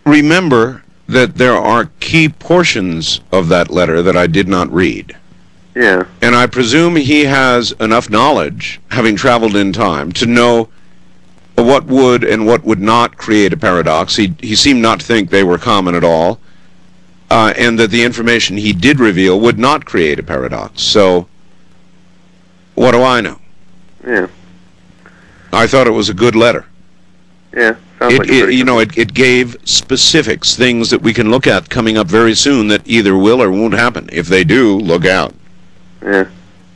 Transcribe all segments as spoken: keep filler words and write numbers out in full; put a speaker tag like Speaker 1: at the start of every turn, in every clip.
Speaker 1: remember that there are key portions of that letter that I did not read.
Speaker 2: Yeah.
Speaker 1: And I presume he has enough knowledge, having traveled in time, to know what would and what would not create a paradox. He, he seemed not to think they were common at all, uh, and that the information he did reveal would not create a paradox. So, what do I know?
Speaker 2: Yeah.
Speaker 1: I thought it was a good letter.
Speaker 2: Yeah. Sounds
Speaker 1: It,
Speaker 2: like
Speaker 1: it, you know, it, it gave specifics, things that we can look at coming up very soon that either will or won't happen. If they do, look out.
Speaker 2: Yeah.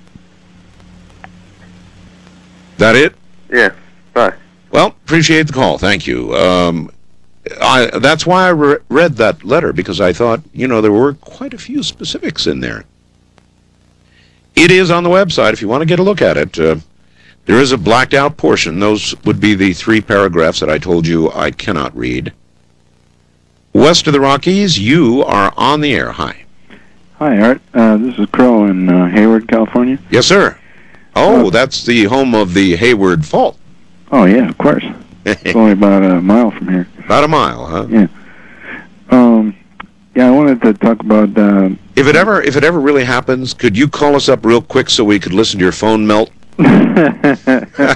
Speaker 1: That it?
Speaker 2: Yeah. Bye.
Speaker 1: Well, appreciate the call. Thank you. Um, I, that's why I re- read that letter, because I thought, you know, there were quite a few specifics in there. It is on the website if you want to get a look at it. Uh, there is a blacked out portion. Those would be the three paragraphs that I told you I cannot read. West of the Rockies, you are on the air. Hi.
Speaker 3: Hi, Art. Uh, this is Crow in uh, Hayward, California.
Speaker 1: Yes, sir. Oh, uh, that's the home of the Hayward Fault.
Speaker 3: Oh, yeah, of course. It's only about a mile from here.
Speaker 1: About a mile, huh?
Speaker 3: Yeah. Um, yeah, I wanted to talk about... Uh,
Speaker 1: if it ever if it ever really happens, could you call us up real quick so we could listen to your phone melt?
Speaker 3: If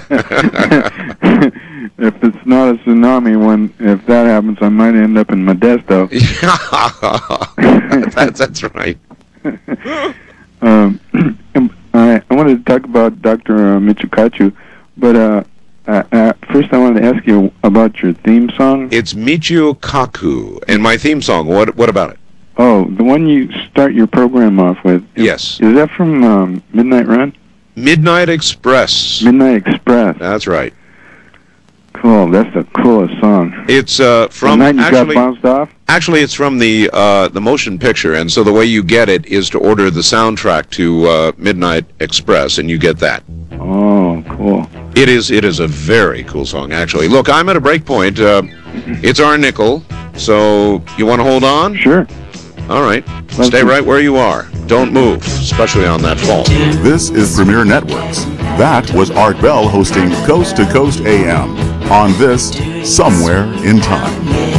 Speaker 3: it's not a tsunami, when if that happens, I might end up in Modesto.
Speaker 1: that's, that's right.
Speaker 3: um, I, I wanted to talk about Doctor Uh, Michikachu, but uh, uh, uh, first I wanted to ask you about your theme song.
Speaker 1: It's Michio Kaku, and my theme song. What what about it?
Speaker 3: Oh, the one you start your program off with. Is,
Speaker 1: yes.
Speaker 3: Is that from um, Midnight Run?
Speaker 1: Midnight Express.
Speaker 3: Midnight Express.
Speaker 1: That's right.
Speaker 3: Cool. That's the coolest song.
Speaker 1: It's uh, from
Speaker 3: the night you
Speaker 1: actually,
Speaker 3: got bounced off?
Speaker 1: Actually, it's from the uh, the motion picture, and so the way you get it is to order the soundtrack to uh, Midnight Express, and you get that.
Speaker 3: Oh, cool.
Speaker 1: It is it is a very cool song, actually. Look, I'm at a break point. Uh, it's our nickel, so you want to hold on?
Speaker 3: Sure.
Speaker 1: All right.
Speaker 3: Let's
Speaker 1: Stay
Speaker 3: see.
Speaker 1: right where you are. Don't move, especially on that fault.
Speaker 4: This is Premier Networks. That was Art Bell hosting Coast to Coast A M on this Somewhere in Time.